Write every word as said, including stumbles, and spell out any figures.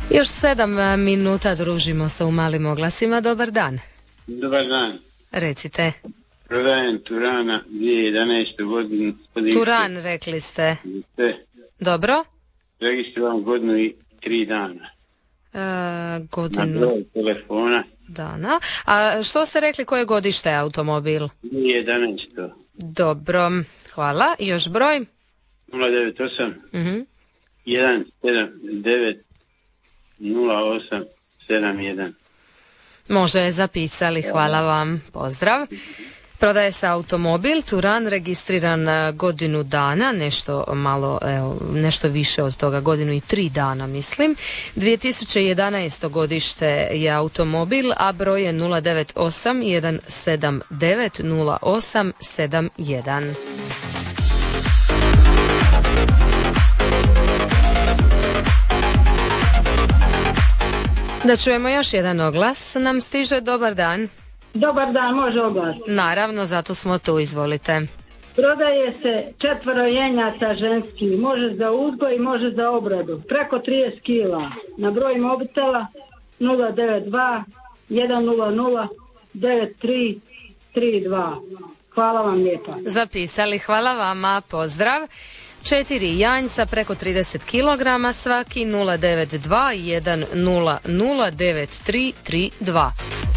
Još sedam minuta družimo se u malim oglasima. Dobar dan. Dobar dan. Recite. Prodajem Turana dvije tisuće jedanaeste godine. Turan, rekli ste. Ste. Dobro. Registriram godinu i tri dana. E, godinu. Na broj telefona. Dana. A što ste rekli, koje godište je automobil? dvije tisuće jedanaeste. Dobro, hvala. I još broj? nula devet osam Uh-huh. jedan sedam devet nula osam sedam jedan. Može, zapisali, hvala vam, pozdrav. Prodaje se automobil Turan, registriran godinu dana, nešto malo, evo, nešto više od toga, godinu i tri dana mislim. dvije tisuće jedanaeste godište je automobil, a broj je nula devet osam jedan sedam devet nula osam sedam jedan. Da čujemo još jedan oglas, nam stiže. Dobar dan. Dobar dan, može oglas. Naravno, zato smo tu, izvolite. Prodaje se četvoro jenjaca ženski, može za uzgoj i može za obradu, preko trideset kila. Na broj mobitela nula devet dva jedan nula nula devet tri tri dva. Hvala vam lijepa. Zapisali, hvala vama, pozdrav. Četiri janjca preko trideset kilograma svaki, nula devet dva jedan nula nula devet tri tri dva.